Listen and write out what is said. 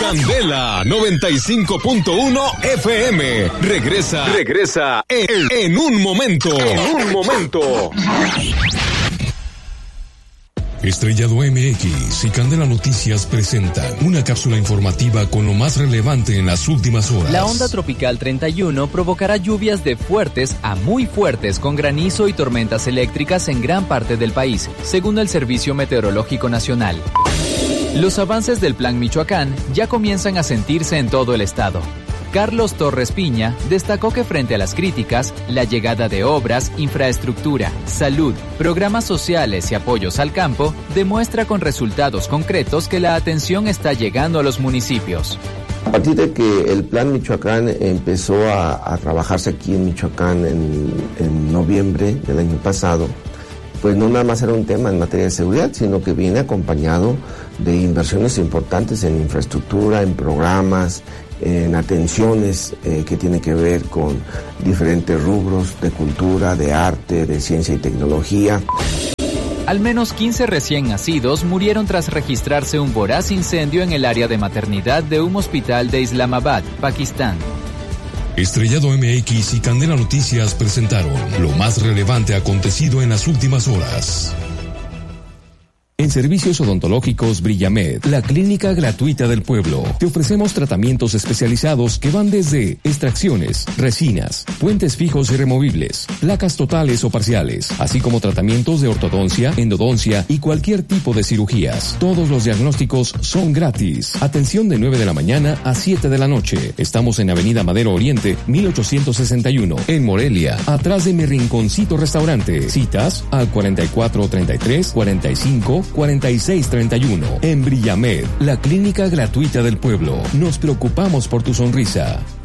Candela 95.1 FM. Regresa en un momento. Estrellado MX y Candela Noticias presentan una cápsula informativa con lo más relevante en las últimas horas. La onda tropical 31 provocará lluvias de fuertes a muy fuertes con granizo y tormentas eléctricas en gran parte del país, según el Servicio Meteorológico Nacional. Los avances del Plan Michoacán ya comienzan a sentirse en todo el estado. Carlos Torres Piña destacó que frente a las críticas, la llegada de obras, infraestructura, salud, programas sociales y apoyos al campo demuestra con resultados concretos que la atención está llegando a los municipios. A partir de que el Plan Michoacán empezó a trabajarse aquí en Michoacán en noviembre del año pasado, pues no nada más era un tema en materia de seguridad, sino que viene acompañado de inversiones importantes en infraestructura, en programas, en atenciones que tienen que ver con diferentes rubros de cultura, de arte, de ciencia y tecnología. Al menos 15 recién nacidos murieron tras registrarse un voraz incendio en el área de maternidad de un hospital de Islamabad, Pakistán. Estrellado MX y Candela Noticias presentaron lo más relevante acontecido en las últimas horas. En Servicios Odontológicos Brillamed, la clínica gratuita del pueblo. Te ofrecemos tratamientos especializados que van desde extracciones, resinas, puentes fijos y removibles, placas totales o parciales, así como tratamientos de ortodoncia, endodoncia y cualquier tipo de cirugías. Todos los diagnósticos son gratis. Atención de 9 de la mañana a 7 de la noche. Estamos en Avenida Madero Oriente, 1861, en Morelia, atrás de Mi Rinconcito Restaurante. Citas al 4433-454631. En Brillamed, la clínica gratuita del pueblo. Nos preocupamos por tu sonrisa.